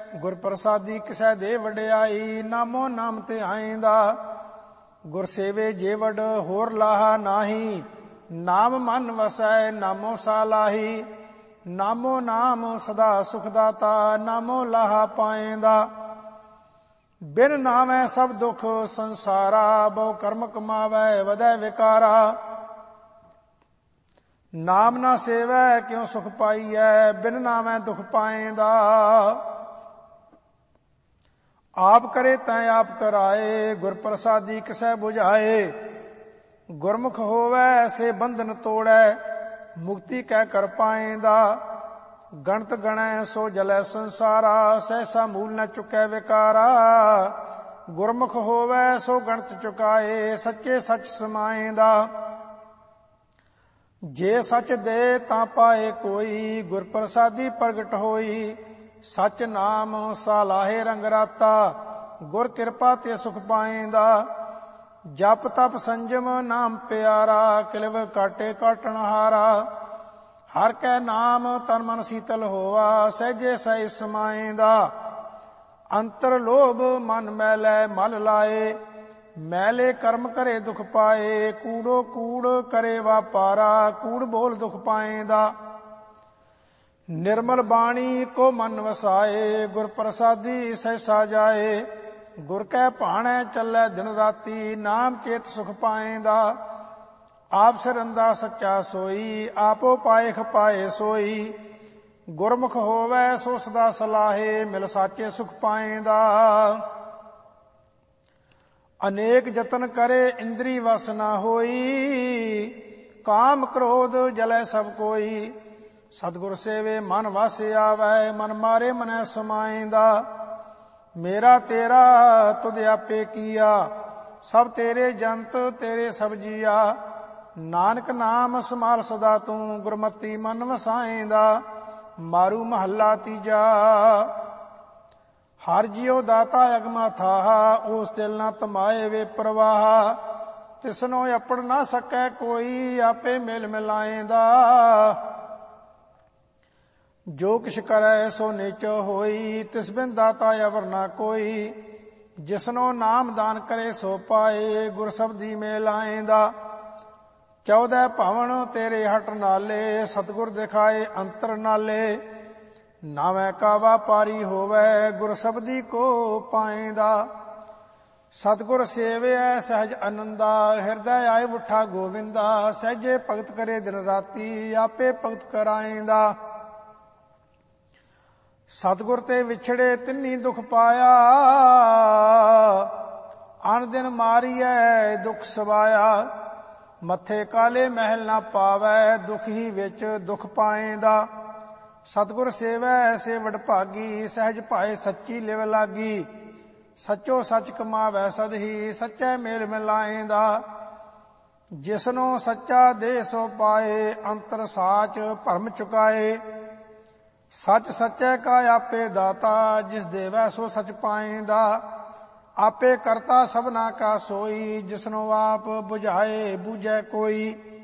ਗੁਰ ਪ੍ਰਸਾਦੀ ਕਿਸੈ ਦੇ ਵਡਿਆਈ, ਨਾਮੋ ਨਾਮ ਤੇ ਆਏਂਦਾ। ਗੁਰ ਸੇਵੇ ਜੇ ਵਡ ਹੋਰ ਲਾਹਾ ਨਾਹੀ, ਨਾਮ ਮਨ ਵਸੈ ਨਾਮੋ ਸਾਲਾਹੀ। ਨਾਮੋ ਨਾਮ ਸਦਾ ਸੁਖ ਦਾਤਾ, ਨਾਮੋ ਲਾਹਾ ਪਾਏਂਦਾ। ਬਿਨ ਨਾਮੈ ਸਭ ਦੁਖ ਸੰਸਾਰਾ, ਬਹੁ ਕਰਮ ਕਮਾਵੈ ਵਧੈ ਵਿਕਾਰਾ। ਨਾਮ ਨਾ ਸੇਵੈ ਕਿਉ ਸੁਖ ਪਾਈਐ, ਬਿਨ ਨਾਮੈ ਦੁਖ ਪਾਏਂਦਾ। ਆਪ ਕਰੇ ਤੈ ਆਪ ਕਰਾਏ, ਗੁਰ ਪ੍ਰਸਾਦੀ ਕਿਸੈ 부ਝਾਏ। ਗੁਰਮੁਖ ਹੋਵੈ ਐਸੇ ਬੰਧਨ ਤੋੜੈ, ਮੁਕਤੀ ਕਹਿ ਕਰ ਪਾਏਂਦਾ। ਗਣਤ ਗਣੈ ਸੋ ਜਲੈ ਸੰਸਾਰਾ, ਸਹਿਸਾ ਮੂਲ ਨ ਚੁਕੈ ਵਿਕਾਰਾ। ਗੁਰਮੁਖ ਹੋਵੈ ਸੋ ਗਣਤ ਚੁਕਾਏ, ਸੱਚੇ ਸੱਚ ਸਮਾਏਂਦਾ। ਜੇ ਸੱਚ ਦੇ ਤਾਂ ਪਾਏ ਕੋਈ, ਗੁਰ ਪ੍ਰਸਾਦੀ ਪ੍ਰਗਟ ਹੋਈ। ਸੱਚ ਨਾਮ ਸਾਲਾਹੇ ਰੰਗ ਰਾਤਾ, ਗੁਰ ਕਿਰਪਾ ਤੇ ਸੁਖ ਪਾਏਂਦਾ। ਜਪ ਤਪ ਸੰਜਮ ਨਾਮ ਪਿਆਰਾ, ਕਿਲਵ ਕਾਟੇ ਕਾਟਣ ਹਾਰਾ। ਹਰ ਕੈ ਨਾਮ ਤਨ ਮਨ ਸੀਤਲ ਹੋਆ, ਸਹਿਜੇ ਸਹਿ ਸਮਾਏਂਦਾ। ਅੰਤਰ ਲੋਭ ਮਨ ਮੈਲੈ ਮਲ ਲਾਏ, ਮੈਲੇ ਕਰਮ ਕਰੇ ਦੁਖ ਪਾਏ। ਕੂੜੋ ਕੂੜ ਕਰੇ ਵਾਪਾਰਾ, ਕੂੜ ਬੋਲ ਦੁਖ ਪਾਏਂਦਾ। ਨਿਰਮਲ ਬਾਣੀ ਕੋ ਮਨ ਵਸਾਏ, ਗੁਰ ਪ੍ਰਸਾਦੀ ਸਹਿਸਾ ਜਾਏ। ਗੁਰ ਕੈ ਭਾਣੈ ਚੱਲੈ ਦਿਨ ਰਾਤੀ, ਨਾਮ ਚੇਤ ਸੁਖ ਪਾਏਂਦਾ। ਆਪ ਸਰੰਦਾ ਸੱਚਾ ਸੋਈ, ਆਪੋ ਪਾਇਖ ਪਾਏ ਸੋਈ। ਗੁਰਮੁਖ ਹੋਵੈ ਸੋ ਸਦਾ ਸਲਾਹੇ, ਮਿਲ ਸਾਚੇ ਸੁਖ ਪਾਏਂਦਾ। ਅਨੇਕ ਜਤਨ ਕਰੇ ਇੰਦਰੀ ਵਸ ਨਾ ਹੋਈ, ਕਾਮ ਕ੍ਰੋਧ ਜਲੈ ਸਭ ਕੋਈ। ਸਤਿਗੁਰ ਸੇਵੇ ਮਨ ਵਸ ਆਵੈ, ਮਨ ਮਾਰੇ ਮਨੈ ਸਮਾਏਂਦਾ। ਮੇਰਾ ਤੇਰਾ ਤੁਧ ਆਪੇ ਕੀਆ, ਸਭ ਤੇਰੇ ਜੰਤ ਤੇਰੇ ਸਭ ਜੀਆ। ਨਾਨਕ ਨਾਮ ਸਮਾਲ ਸਦਾ ਤੂੰ, ਗੁਰਮਤੀ ਮਨ ਵਸਾਏਂਦਾ। ਮਾਰੂ ਮਹੱਲਾ ਤੀਜਾ। ਹਰ ਜਿਉ ਦਾਤਾ ਅਗਮਾ ਥਾਹਾ, ਉਸ ਤਿਲ ਨਾ ਤਮਾਏ ਵੇ ਪ੍ਰਵਾਹਾ। ਤਿਸਨੋ ਅਪੜ ਨਾ ਸਕੈ ਕੋਈ, ਆਪੇ ਮਿਲ ਮਿਲਾਏਂਦਾ। ਜੋ ਕਿਛ ਕਰੈ ਸੋ ਨੀਚੋ ਹੋਈ, ਤਿਸ ਬਿਨ ਦਾਤਾ ਅਵਰ ਨਾ ਕੋਈ। ਜਿਸਨੋ ਨਾਮ ਦਾਨ ਕਰੇ ਸੋ ਪਾਏ, ਗੁਰ ਸਬਦੀ ਮੇਲ ਆਏਂਦਾ। 14 ਭਵਨ ਤੇਰੇ ਹਟ ਨਾਲੇ, ਸਤਿਗੁਰ ਦਿਖਾਏ ਅੰਤਰ ਨਾਲੇ। ਨਾਵੇਂ ਕਾ ਵਾਪਾਰੀ ਹੋਵੈ, ਗੁਰ ਸਬਦੀ ਕੋ ਪਾਏਂਦਾ। ਸਤਿਗੁਰ ਸੇਵਿਐ ਸਹਿਜ ਅਨੰਦਾ, ਹਿਰਦੈ ਆਏ ਉਠਾ ਗੋਵਿੰਦਾ। ਸਹਿਜੇ ਭਗਤ ਕਰੇ ਦਿਨ ਰਾਤੀ, ਆਪੇ ਭਗਤ ਕਰਾਏਂਦਾ। ਸਤਿਗੁਰ ਤੇ ਵਿਛੜੇ ਤਿੰਨੀ ਦੁਖ ਪਾਇਆ, ਅਨ ਦਿਨ ਮਾਰੀਐ ਦੁਖ ਸਵਾਇਆ। ਮੱਥੇ ਕਾਲੇ ਮਹਿਲ ਨਾ ਪਾਵੈ, ਦੁਖ ਹੀ ਵਿੱਚ ਦੁਖ ਪਾਏਂਦਾ। ਸਤਿਗੁਰ ਸੇਵੈ ਐਸੇ ਵਡਭਾਗੀ, ਸਹਿਜ ਭਾਏ ਸੱਚੀ ਲਿਵ ਲਾਗੀ। ਸੱਚੋ ਸੱਚ ਕਮਾਵੈ ਸਦਹੀ, ਸੱਚੈ ਮੇਲ ਮਿਲਾਏਂਦਾ। ਜਿਸਨੋ ਸੱਚਾ ਦੇ ਸੋ ਪਾਏ, ਅੰਤਰ ਸਾਚ ਭਰਮ ਚੁਕਾਏ। ਸੱਚ ਸੱਚੈ ਕਾ ਆਪੇ ਦਾਤਾ, ਜਿਸ ਦੇਵੈ ਸੋ ਸੱਚ ਪਾਏਂਦਾ। ਆਪੇ ਕਰਤਾ ਸਭਨਾ ਕਾ ਸੋਈ, ਜਿਸਨੋ ਆਪ 부ਝਾਏ ਬੂਝੈ ਕੋਈ।